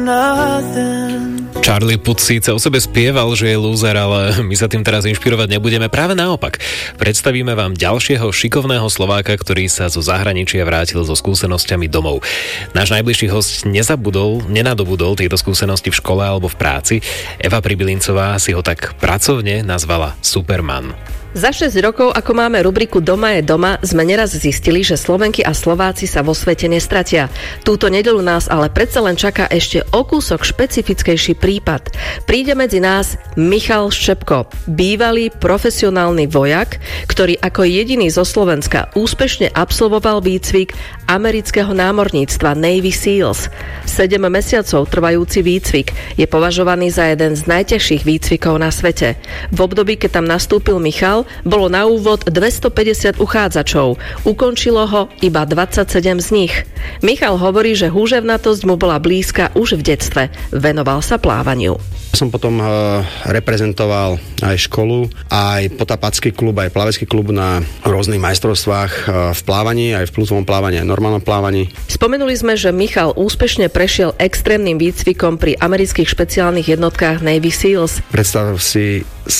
Charlie Puth síce o sebe spieval, že je lúzer, ale my sa tým teraz inšpirovať nebudeme. Práve naopak. Predstavíme vám ďalšieho šikovného Slováka, ktorý sa zo zahraničia vrátil so skúsenosťami domov. Náš najbližší host nenadobudol tieto skúsenosti v škole alebo v práci. Eva Pribylincová si ho tak pracovne nazvala Superman. Za 6 rokov, ako máme rubriku Doma je doma, sme neraz zistili, že Slovenky a Slováci sa vo svete nestratia. Túto nedeľu nás ale predsa len čaká ešte o kúsok špecifickejší prípad. Príde medzi nás Michal Ščepko, bývalý profesionálny vojak, ktorý ako jediný zo Slovenska úspešne absolvoval výcvik amerického námorníctva Navy Seals. 7 mesiacov trvajúci výcvik je považovaný za jeden z najťažších výcvikov na svete. V období, keď tam nastúpil Michal, bolo na úvod 250 uchádzačov. Ukončilo ho iba 27 z nich. Michal hovorí, že húževnatosť mu bola blízka už v detstve. Venoval sa plávaniu. Som potom reprezentoval aj školu, aj potápacký klub, aj plavecký klub na rôznych majstrovstvách v plávaní, aj v plutovom plávaní, aj v normálnom plávaní. Spomenuli sme, že Michal úspešne prešiel extrémnym výcvikom pri amerických špeciálnych jednotkách Navy Seals. Predstav si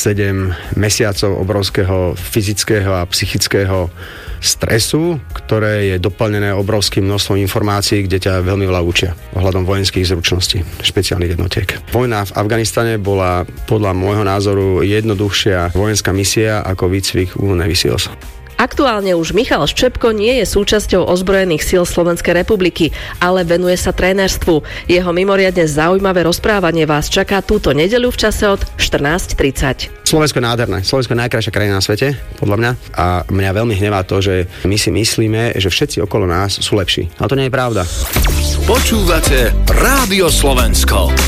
7 mesiacov obrovského fyzického a psychického stresu, ktoré je doplnené obrovským množstvom informácií, kde ťa veľmi veľa učia ohľadom vojenských zručností špeciálnych jednotiek. Vojna v Afganistane bola podľa môjho názoru jednoduchšia vojenská misia ako výcvik u Navy Seals. Aktuálne už Michal Ščepko nie je súčasťou ozbrojených síl Slovenskej republiky, ale venuje sa trénerstvu. Jeho mimoriadne zaujímavé rozprávanie vás čaká túto nedeľu v čase od 14:30. Slovensko je nádherné. Slovensko je najkrajšia krajina na svete, podľa mňa. A mňa veľmi hnevá to, že my si myslíme, že všetci okolo nás sú lepší. Ale to nie je pravda. Počúvate Rádio Slovensko.